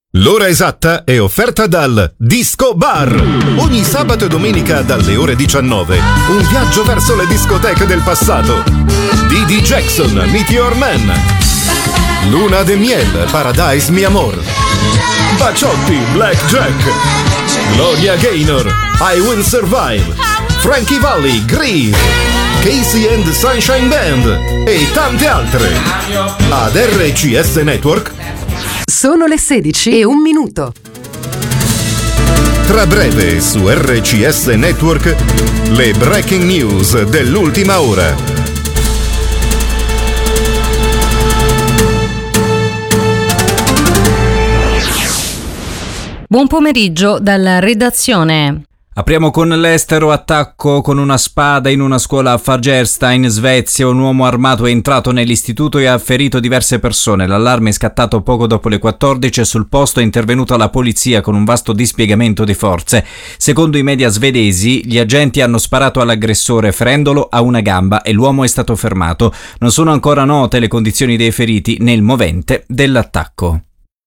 L'ora esatta è offerta dal Disco Bar. Ogni sabato e domenica dalle ore 19. Un viaggio verso le discoteche del passato. Didi Jackson, Meteor Man. Luna de Miel, Paradise Mi Amor. Baciotti, Black Jack. Gloria Gaynor, I Will Survive. Frankie Valli, Grease. Casey and the Sunshine Band e tante altre. Ad RCS Network. Sono le 16:01. Tra breve su RCS Network le breaking news dell'ultima ora. Buon pomeriggio dalla redazione. Apriamo con l'estero. Attacco con una spada in una scuola a Fagersta in Svezia. Un uomo armato è entrato nell'istituto e ha ferito diverse persone. L'allarme è scattato poco dopo le 14 e sul posto è intervenuta la polizia con un vasto dispiegamento di forze. Secondo i media svedesi, gli agenti hanno sparato all'aggressore ferendolo a una gamba e l'uomo è stato fermato. Non sono ancora note le condizioni dei feriti né il movente dell'attacco.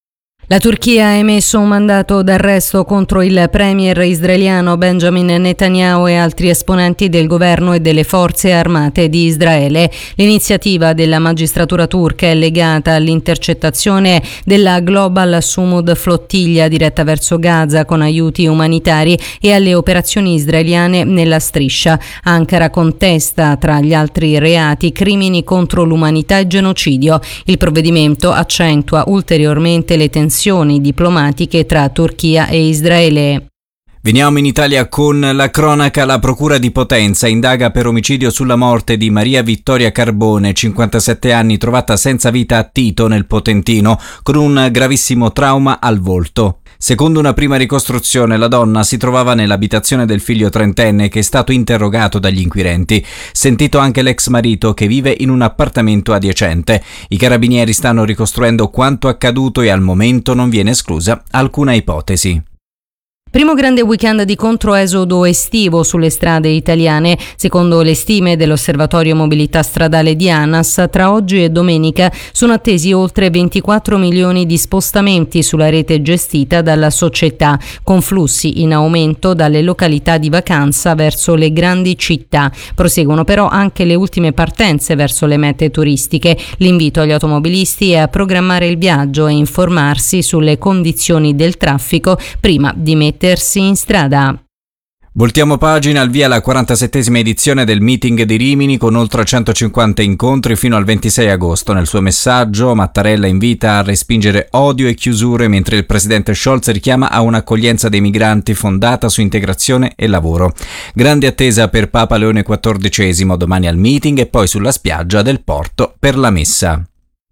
La Turchia ha emesso un mandato d'arresto contro il premier israeliano Benjamin Netanyahu e altri esponenti del governo e delle forze armate di Israele. L'iniziativa della magistratura turca è legata all'intercettazione della Global Sumud flottiglia diretta verso Gaza con aiuti umanitari e alle operazioni israeliane nella striscia. Ankara contesta, tra gli altri reati, crimini contro l'umanità e genocidio. Il provvedimento accentua ulteriormente le tensioni diplomatiche tra Turchia e Israele. Veniamo in Italia con la cronaca. La procura di Potenza indaga per omicidio sulla morte di Maria Vittoria Carbone, 57 anni, trovata senza vita a Tito nel Potentino con un gravissimo trauma al volto. Secondo una prima ricostruzione, la donna si trovava nell'abitazione del figlio trentenne che è stato interrogato dagli inquirenti. Sentito anche l'ex marito che vive in un appartamento adiacente. I carabinieri stanno ricostruendo quanto accaduto e al momento non viene esclusa alcuna ipotesi. Primo grande weekend di controesodo estivo sulle strade italiane. Secondo le stime dell'Osservatorio Mobilità Stradale di ANAS, tra oggi e domenica sono attesi oltre 24 milioni di spostamenti sulla rete gestita dalla società, con flussi in aumento dalle località di vacanza verso le grandi città. Proseguono però anche le ultime partenze verso le mete turistiche. L'invito agli automobilisti è a programmare il viaggio e informarsi sulle condizioni del traffico prima di mettersi in strada. Voltiamo pagina. Al via la 47esima edizione del meeting di Rimini con oltre 150 incontri fino al 26 agosto. Nel suo messaggio Mattarella invita a respingere odio e chiusure, mentre il presidente Scholz richiama a un'accoglienza dei migranti fondata su integrazione e lavoro. Grande attesa per Papa Leone XIV domani al meeting e poi sulla spiaggia del porto per la messa.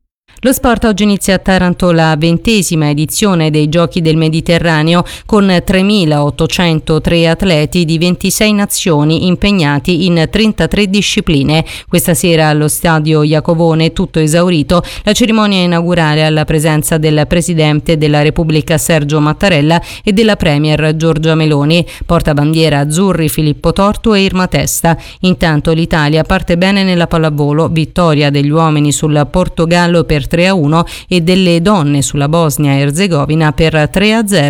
Lo sport. Oggi inizia a Taranto la 20ª edizione dei Giochi del Mediterraneo con 3.803 atleti di 26 nazioni impegnati in 33 discipline. Questa sera allo stadio Iacovone, tutto esaurito, la cerimonia inaugurale alla presenza del Presidente della Repubblica Sergio Mattarella e della Premier Giorgia Meloni. Portabandiera azzurri Filippo Torto e Irma Testa. Intanto l'Italia parte bene nella pallavolo, vittoria degli uomini sul Portogallo per 3-1 e delle donne sulla Bosnia e Erzegovina per 3-0.